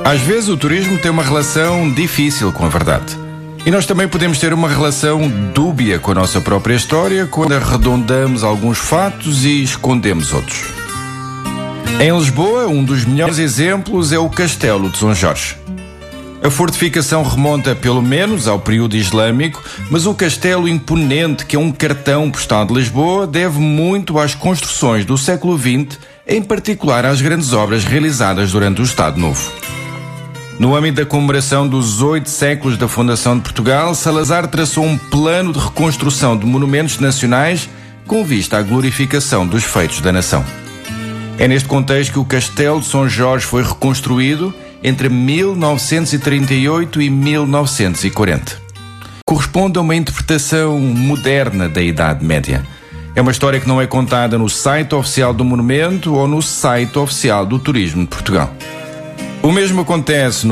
Às vezes o turismo tem uma relação difícil com a verdade. E nós também podemos ter uma relação dúbia com a nossa própria história quando arredondamos alguns fatos e escondemos outros. Em Lisboa, um dos melhores exemplos é o Castelo de São Jorge. A fortificação remonta pelo menos ao período islâmico, mas o castelo imponente, que é um cartão postal de Lisboa, deve muito às construções do século XX, em particular às grandes obras realizadas durante o Estado Novo. No âmbito da comemoração dos 8 séculos da fundação de Portugal, Salazar traçou um plano de reconstrução de monumentos nacionais com vista à glorificação dos feitos da nação. É neste contexto que o Castelo de São Jorge foi reconstruído entre 1938 e 1940. Corresponde a uma interpretação moderna da Idade Média. É uma história que não é contada no site oficial do monumento ou no site oficial do Turismo de Portugal. O mesmo acontece no